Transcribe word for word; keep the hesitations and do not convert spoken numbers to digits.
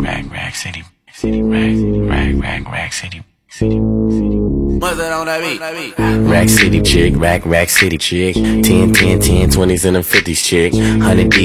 Rack, rack, city, city, rack, rack, rack, rack, city, city, city. What's that on that beat? Rack City chick, rack, rack city chick. ten, ten, ten, twenties and them fifties chick. one hundred D